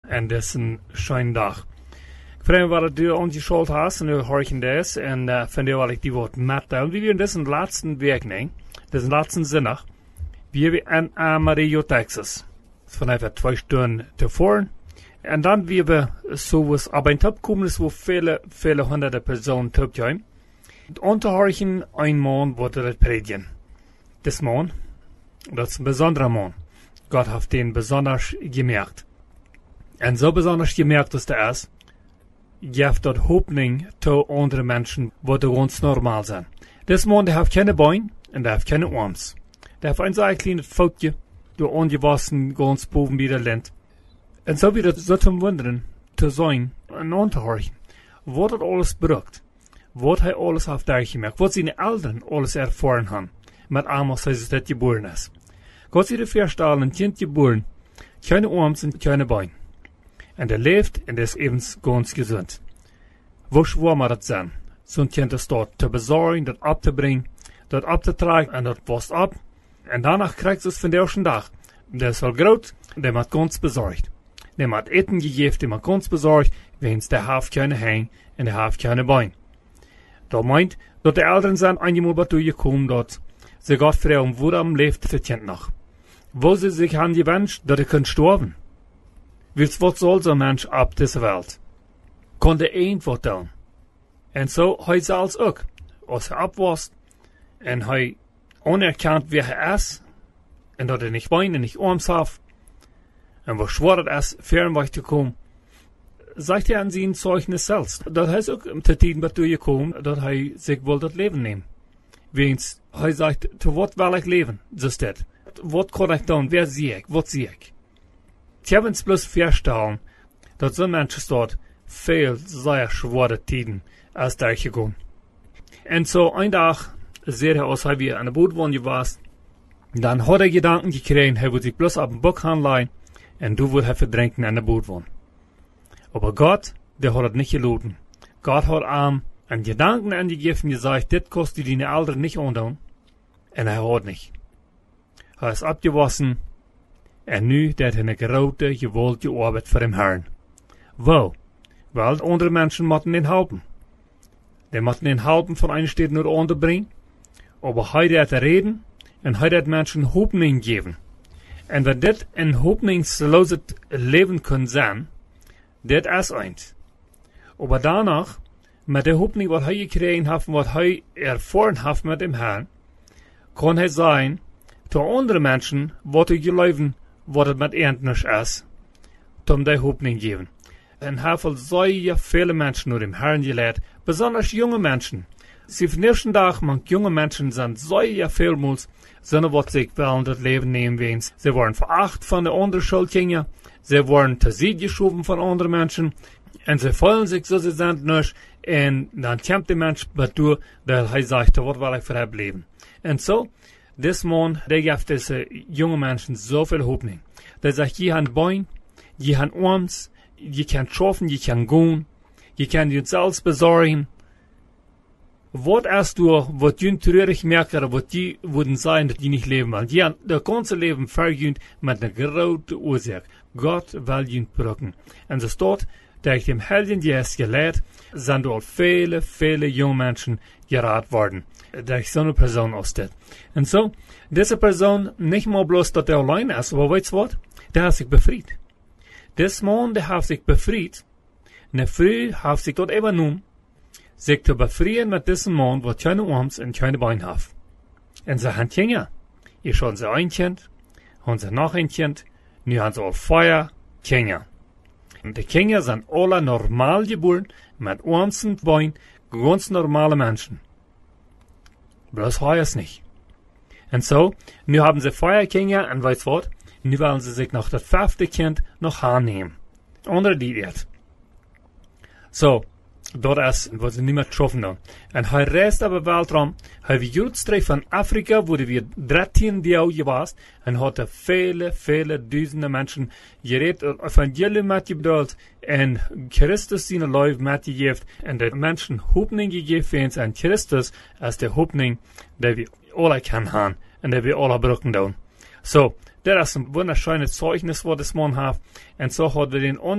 En dat is een schöne dag. Ik vraag me wat du angeschaut hast, en du horchen das, en von dir will ich die Wort mitteilen. Wir werden das in den letzten Weg nehmen, das in den letzten Sonntag, wir in Amarillo, Texas. Das von etwa 2 Stunden zuvor. En dann wir sowas, aber ein Top kommen, wo viele hunderte Personen top zijn. Unterhorchen ein Mann wurde das predigen. Das Mann, das ist ein besonderer Mann. Gott hat den besonders gemerkt. En so besonders gemerkt ist er es, geeft dat Hoffnung zu anderen Menschen, die ganz normal sind. Das Mann, der hat keine Beine und der hat keine Arms. Der hat ein sehr kleines Pfotje, der ungewaschen ganz boven bei der Land. Und so wird es so zum Wundern zu sein und anzuhorchen, was das alles braucht, was er alles hat durchgemerkt, was seine Eltern alles erfahren haben, mit einmal, als es das geboren ist. Gott sich vorstellen, ein Kind geboren, keine Arms und keine Beine. Und er lebt und ist eben ganz gesund. Wo schwer man das sein? So ein Kind ist dort zu besorgen, das abzubringen, das abzutragen und das wasst ab. Und danach kriegt es von der ersten Tag. Der ist voll groß, der hat ganz besorgt. Der hat Essen gegeben, der hat ganz besorgt, wenn der hat keine Hänge und der hat keine Beine. Da meint, dass die Eltern sind einmal bei dir gekommen, dass sie Gott fragen, warum lebt das Kind noch? Wo sie sich haben gewünscht, dass er sterben. Was soll so ein Mensch ab dieser Welt? Konnte een vertellen. En so, hij zelfs ook. Als hij abwast, en hij onerkannt wie er is, en dat hij niet bein en niet arms heeft, en wo schwer het is, fernweg te komen, zegt hij aan zijn Zeugnis zelfs, dat hij ook te tijden bij je komen, dat hij zich wil dat leven nemen. Weens, hij zegt, te wat wil ik leven? Zo is dat. Wat kan ik doen? Wer zie ik? Wat zie ik? Ich habe uns bloß feststellen, dass so Menschen dort viel sehr schwere Tiden als durchgegangen. Und so ein Tag sieht er aus, wie er an der Boot gewesen. Dann hat er Gedanken gekriegt, er würde sich bloß auf den Bock anleihen und du würdest verdrängen an der Boot wohnen. Aber Gott, der hat es nicht geladen. Gott hat ihm einen Gedanken angegeben und gesagt, das kostet deine Eltern nicht antun. Und er hat nicht. Er ist abgewaschen. En nu deed hij een grote, gewolde arbeid voor hem Herrn. Wel, weil andere mensen moeten ihn helpen. Die moeten ihn helpen von einer Stadt naar de andere brengen. Aber hij deed reden en hij deed mensen Hoffnung geven. En wat dit een hoffnungsloos leven kan zijn, dit is eins. Aber danach, met de Hoffnung, wat hij gekregen heeft, wat hij erfahren heeft met dem Herrn, kan hij zijn, zu andere mensen, wat hij geloven, wat het met eindelijk is, om die Hoffnung geven. En hij heeft zeer viele mensen door dem Herrn geleid, besonders junge mensen. Sie van de eerste dag, man junge mensen zijn zeer veelmals, zijn wat zich wel dat leven nemen wens. Ze worden veracht van de andere Schulkinderen, ze worden te zijde geschoben van andere mensen, en ze voelen zich zo ze zijn niet, en dan komt de mens bedoel, dat hij zegt, wat wil ik voor hem leven. En zo, this man, der geeft deze jonge mensen zoveel Hoffnung. Der sagt, je han Bein, je han Arms, je kan schaffen, je kan gaan, je kan je zelfs bezorgen. Wat is du, wat je treurig merkt, wat die würden sein, dat die nicht leben wollen. Die han das ganze Leben vergünt mit einer großen Ursache. Gott will je brücken. Und es dort, durch dem Heiligen Geist gelehrt, sind all viele junge Menschen gerat worden. Durch so eine Person aus das. Und so, diese Person, nicht mal bloß, dass er allein ist, aber weißt du was? Der hat sich befreit. This Mann, der hat sich befreit. Und früh hat sich dort eben nun, sich zu befreien mit diesem Mann, der keine Arms und keine Beine hat. Und sie haben Kinder. Ich habe sie ein Kind, haben sie noch ein Kind, nun haben sie all 4 Kinder. Und die Kinder sind alle normal geboren, mit Arms und Beinen, ganz normale Menschen. Bloß heuer es nicht. Und so, nun haben sie 4 Kinder, und weißt du was? Nun wollen sie sich noch das 5. Kind noch annehmen. Onder die jetzt. So, dort ist, was sie nicht mehr getroffen haben. Und hij reist aber Weltraum, hij wie Jurtstreif von Afrika, wo wir 13 Jahre gewesen, und hat viele Dutzende Menschen geredet, Evangelium mitgebracht, und Christus seine Leute mitgegeben, und den Menschen Hoffnung gegeben, und Christus ist der Hoffnung, der wir alle können haben, und der wir alle brauchen tun. So, das ist ein wunderschönes Zeugnis, was das Mann hat, und so hat er den